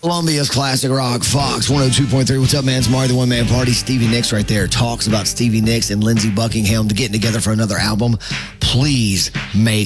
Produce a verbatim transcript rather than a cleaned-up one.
Columbia's Classic Rock, Fox one oh two point three. What's up, man? It's Mario, the one-man party. Stevie Nicks right there talks about Stevie Nicks and Lindsey Buckingham getting together for another album. Please make